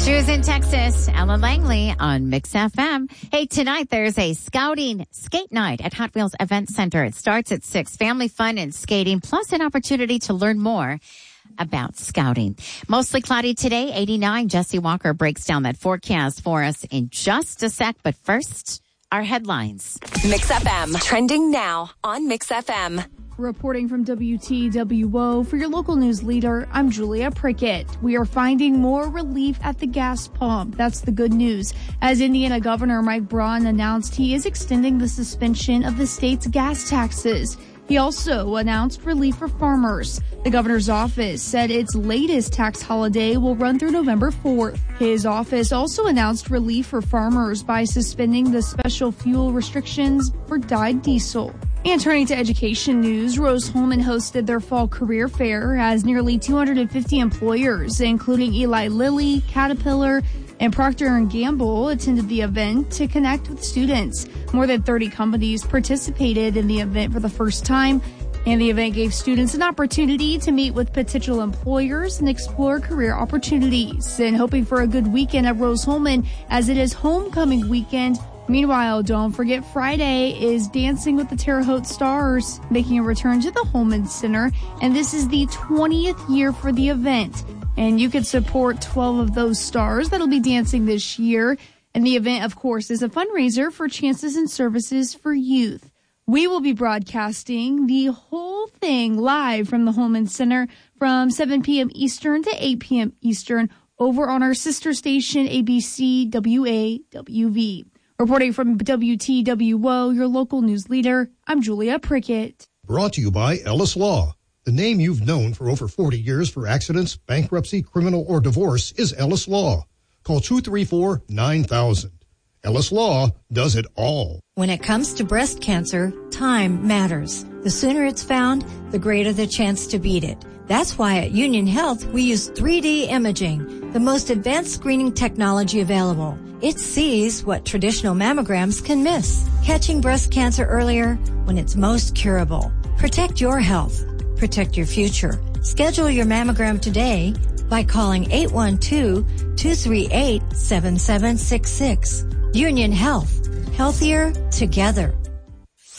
She was in Texas, Ellen Langley on Mix FM. Hey, tonight there's a scouting skate night at Hot Wheels Event Center. It starts at 6. Family fun and skating, plus an opportunity to learn more about scouting. Mostly cloudy today, 89. Jesse Walker breaks down that forecast for us in just a sec. But first, our headlines. Mix FM, trending now on Mix FM. Reporting from WTWO for your local news leader, I'm Julia Prickett. We are finding more relief at the gas pump. That's the good news. As Indiana Governor Mike Braun announced, he is extending the suspension of the state's gas taxes. He also announced relief for farmers. The governor's office said its latest tax holiday will run through November 4th. His office also announced relief for farmers by suspending the special fuel restrictions for dyed diesel. And turning to education news, Rose-Hulman hosted their fall career fair as nearly 250 employers, including Eli Lilly, Caterpillar, and Procter & Gamble, attended the event to connect with students. More than 30 companies participated in the event for the first time, and the event gave students an opportunity to meet with potential employers and explore career opportunities. And hoping for a good weekend at Rose-Hulman as it is homecoming weekend. Meanwhile, don't forget Friday is Dancing with the Terre Haute Stars, making a return to the Hulman Center, and this is the 20th year for the event. And you can support 12 of those stars that'll be dancing this year. And the event, of course, is a fundraiser for Chances and Services for Youth. We will be broadcasting the whole thing live from the Hulman Center from 7 p.m. Eastern to 8 p.m. Eastern over on our sister station, ABC WAWV. Reporting from WTWO, your local news leader, I'm Julia Prickett. Brought to you by Ellis Law. The name you've known for over 40 years for accidents, bankruptcy, criminal, or divorce is Ellis Law. Call 234-9000. Ellis Law does it all. When it comes to breast cancer, time matters. The sooner it's found, the greater the chance to beat it. That's why at Union Health, we use 3D imaging, the most advanced screening technology available. It sees what traditional mammograms can miss, catching breast cancer earlier when it's most curable. Protect your health. Protect your future. Schedule your mammogram today by calling 812-238-7766. Union Health. Healthier together.